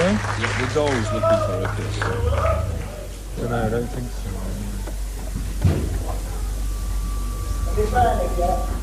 Yeah, the doll's looking for a kiss. Don't know, I don't think so. Have you found it yet?